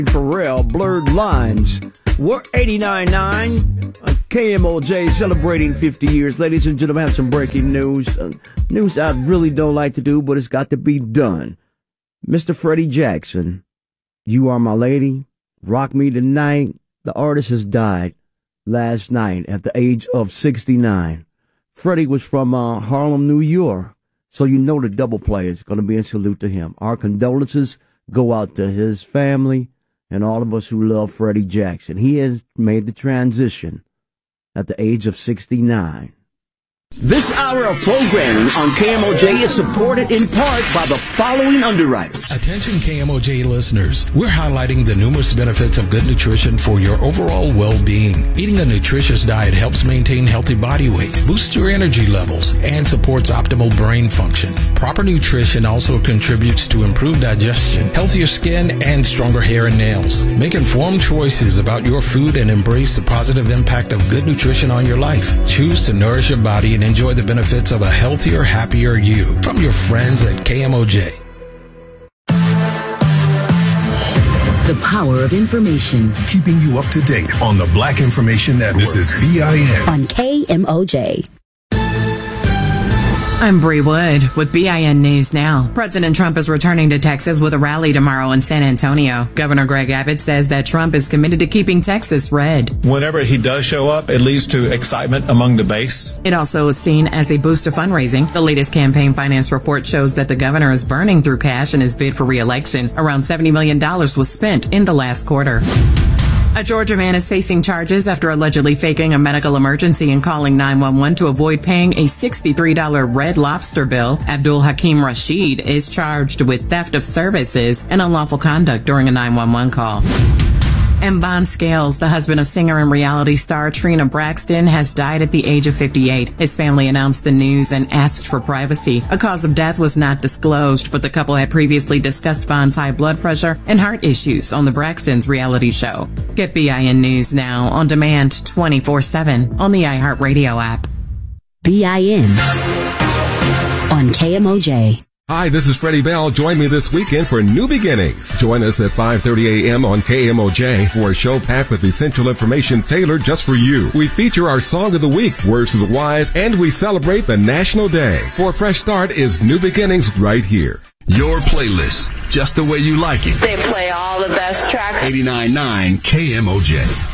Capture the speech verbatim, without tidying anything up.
Pharrell, Blurred Lines. We're eighty-nine point nine on K M O J, celebrating fifty years. Ladies and gentlemen, I have some breaking news. Uh, news I really don't like to do, but it's got to be done. Mister Freddie Jackson, You Are My Lady, Rock Me Tonight. The artist has died last night at the age of sixty-nine. Freddie was from uh, Harlem, New York, so you know the double play is going to be in salute to him. Our condolences go out to his family and all of us who love Freddie Jackson. He has made the transition at the age of sixty-nine. This hour of programming on K M O J is supported in part by the following underwriters. Attention K M O J listeners, we're highlighting the numerous benefits of good nutrition for your overall well-being. Eating a nutritious diet helps maintain healthy body weight, boosts your energy levels, and supports optimal brain function. Proper nutrition also contributes to improved digestion, healthier skin, and stronger hair and nails. Make informed choices about your food and embrace the positive impact of good nutrition on your life. Choose to nourish your body and enjoy the benefits of a healthier, happier you. From your friends at K M O J. The power of information. Keeping you up to date on the Black Information Network. This is B I N. On K M O J. I'm Bree Wood with B I N News Now. President Trump is returning to Texas with a rally tomorrow in San Antonio. Governor Greg Abbott says that Trump is committed to keeping Texas red. Whenever he does show up, it leads to excitement among the base. It also is seen as a boost to fundraising. The latest campaign finance report shows that the governor is burning through cash in his bid for re-election. Around seventy million dollars was spent in the last quarter. A Georgia man is facing charges after allegedly faking a medical emergency and calling nine one one to avoid paying a sixty-three dollars Red Lobster bill. Abdul Hakim Rashid is charged with theft of services and unlawful conduct during a nine one one call. And Bon Scales, the husband of singer and reality star Trina Braxton, has died at the age of fifty-eight. His family announced the news and asked for privacy. A cause of death was not disclosed, but the couple had previously discussed Bon's high blood pressure and heart issues on the Braxton's reality show. Get B I N News Now on demand twenty-four seven on the iHeartRadio app. B I N on K M O J. Hi, this is Freddie Bell. Join me this weekend for New Beginnings. Join us at five thirty a.m. on K M O J for a show packed with essential information tailored just for you. We feature our Song of the Week, Words of the Wise, and we celebrate the National Day. For a fresh start is New Beginnings right here. Your playlist, just the way you like it. They play all the best tracks. eighty-nine point nine K M O J.